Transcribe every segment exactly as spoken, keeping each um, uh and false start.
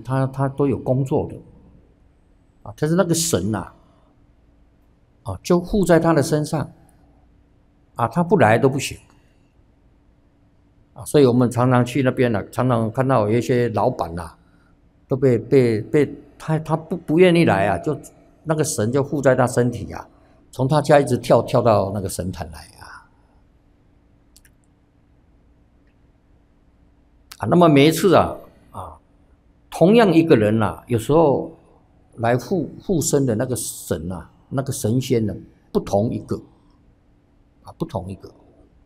人他他都有工作的啊，但是那个神呐、啊，啊，就附在他的身上啊，他不来都不行啊，所以我们常常去那边呢、啊，常常看到有一些老板呐、啊，都被被被他他不不愿意来啊，就那个神就附在他身体啊，从他家一直跳跳到那个神坛来啊啊，那么每一次啊啊，同样一个人呐、啊，有时候来附附身的那个神呐、啊，那个神仙呢、啊，不同一个啊，不同一个。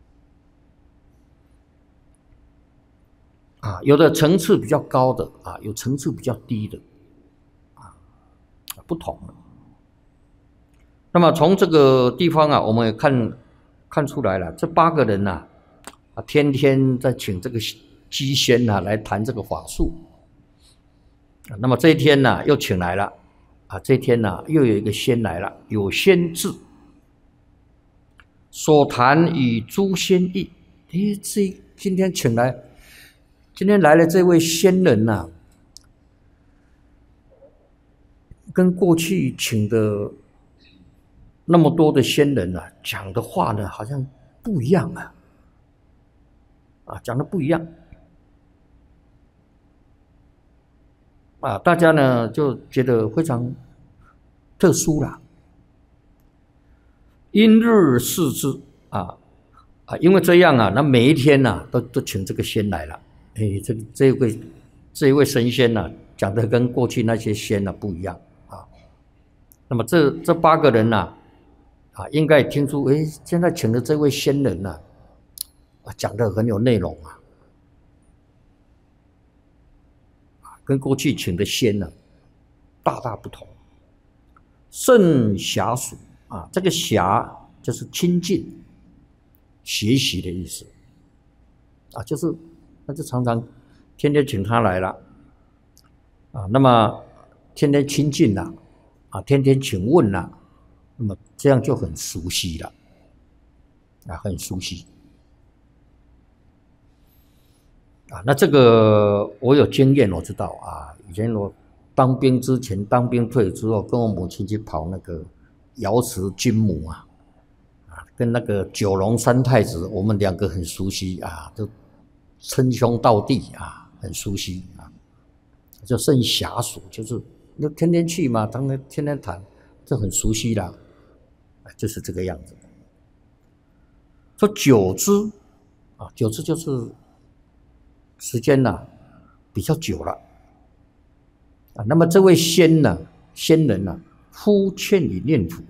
啊，有的层次比较高的啊，有层次比较低的啊，不同的。那么从这个地方啊，我们也看看出来了，这八个人呐、啊，啊，天天在请这个机仙呐、啊、来谈这个法术。啊，那么这一天呢、啊，又请来了啊，这一天呢、啊，又有一个仙来了，有仙智，所谈与诸仙异。诶，这今天请来。今天来了这位仙人呐、啊，跟过去请的那么多的仙人啊，讲的话呢，好像不一样啊，啊，讲的不一样啊，大家呢就觉得非常特殊啦。因日视之啊啊，因为这样啊，那每一天呐、啊，都都请这个仙来了。哎，这这位这一位神仙呐、啊，讲的跟过去那些仙呐、啊、不一样啊。那么这这八个人呐、啊，啊，应该听出，哎，现在请的这位仙人呐、啊，讲的很有内容啊，跟过去请的仙呢、啊，大大不同。甚暇属啊，这个暇就是亲近、学习的意思啊，就是。那就常常天天请他来了啊，那么天天亲近了啊，天天请问了，那么这样就很熟悉了啊，很熟悉啊。那这个我有经验，我知道啊。以前我当兵之前，当兵退之后，跟我母亲去跑那个瑶池金母啊，啊，跟那个九龙三太子，我们两个很熟悉啊，都。称兄道弟啊，很熟悉啊，就甚暇属，就是那天天去嘛，当然天天谈，这很熟悉啦，就是这个样子。说久之啊，久之就是时间呐、啊、比较久了啊。那么这位仙呢，仙人呢、啊，呼劝你念佛。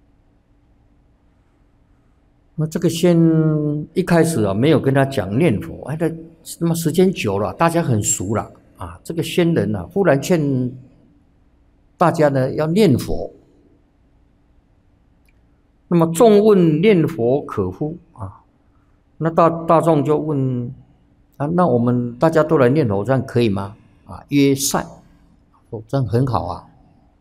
那这个仙一开始啊，没有跟他讲念佛，哎，他那么时间久了，大家很熟了啊。这个仙人呢、啊，忽然劝大家呢要念佛。那么众问念佛可乎啊？那大大众就问啊，那我们大家都来念佛，这样可以吗？啊，曰善，哦，这样很好啊。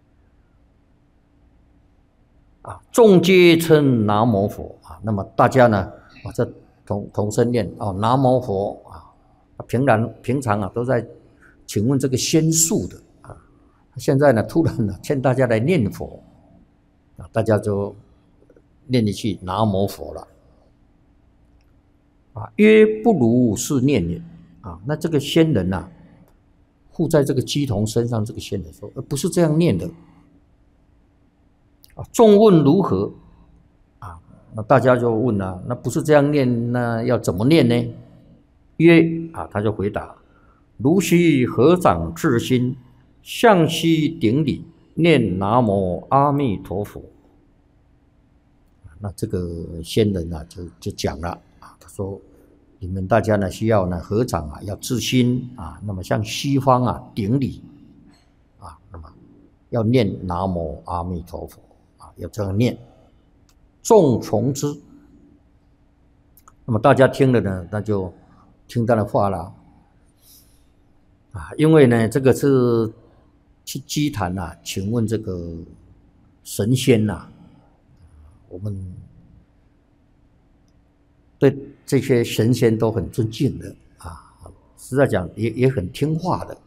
啊，众皆称南无佛啊，那么大家呢，啊，这同同声念哦，南无佛啊，平常平常啊都在请问这个仙术的啊，现在呢突然呢劝大家来念佛啊，大家就念一句南无佛了啊，曰不如是念也啊，那这个仙人呐、啊，附在这个鸡童身上，这个仙人说，呃，不是这样念的。啊，众问如何？啊，那大家就问了、啊，那不是这样念，那要怎么念呢？曰啊，他就回答：如须合掌至心，向西顶礼，念南无阿弥陀佛。那这个仙人啊，就就讲了啊，他说：你们大家呢，需要呢合掌啊，要至心啊，那么向西方啊顶礼啊，那么要念南无阿弥陀佛。要这样念，众从之。那么大家听了呢，那就听他的话了啊，因为呢，这个是去祭坛呐，请问这个神仙呐、啊，我们对这些神仙都很尊敬的啊，实在讲也也很听话的